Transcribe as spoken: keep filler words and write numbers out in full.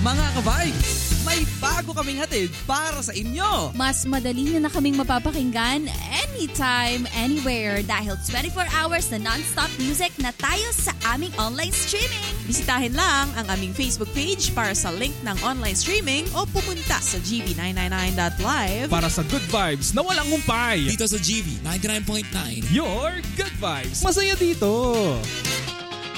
Mga ka-vibes, may bago kaming hatid para sa inyo. Mas madali nyo na kaming mapapakinggan anytime, anywhere dahil twenty-four hours na non-stop music na tayo sa aming online streaming. Bisitahin lang ang aming Facebook page para sa link ng online streaming o pumunta sa g v nine ninety-nine dot live para sa good vibes na walang humpay. Dito sa G V ninety-nine point nine. Your good vibes. Masaya dito.